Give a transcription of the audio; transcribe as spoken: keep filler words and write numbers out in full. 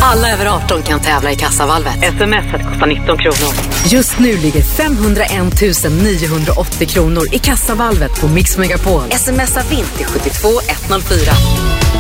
Alla över arton kan tävla i Kassavalvet. Sms:et kostar nitton kronor. Just nu ligger femhundraen tusen niohundraåttio kronor i Kassavalvet på Mix Megapol. Smsa vinter sjuttiotvå etthundrafyra.